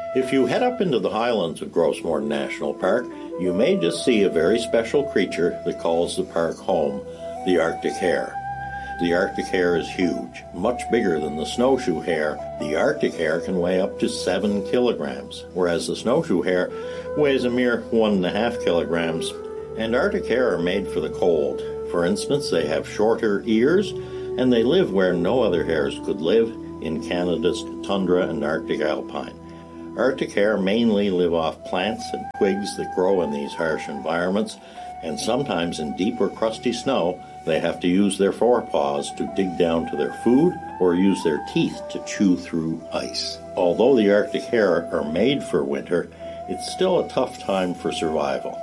If you head up into the highlands of Gros Morne National Park, you may just see a very special creature that calls the park home, the Arctic hare. The Arctic hare is huge, much bigger than the snowshoe hare. The Arctic hare can weigh up to 7 kilograms, whereas the snowshoe hare weighs a mere 1.5 kilograms. And Arctic hare are made for the cold. For instance, they have shorter ears, and they live where no other hares could live, in Canada's tundra and Arctic alpine. Arctic hare mainly live off plants and twigs that grow in these harsh environments, and sometimes in deep or crusty snow, they have to use their forepaws to dig down to their food or use their teeth to chew through ice. Although the Arctic hare are made for winter, it's still a tough time for survival.